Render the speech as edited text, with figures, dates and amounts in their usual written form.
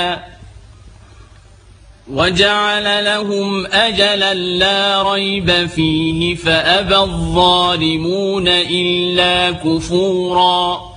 وجعل لهم أجلا لا ريب فيه فأبى الظالمون إلا كفورا.